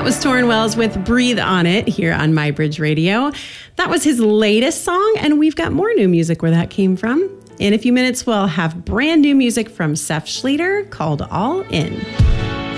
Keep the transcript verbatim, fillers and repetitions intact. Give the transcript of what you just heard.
was Torrin Wells with Breathe on It here on MyBridge Radio. That was his latest song, and we've got more new music where that came from. In a few minutes, we'll have brand new music from Seth Schleter called All In.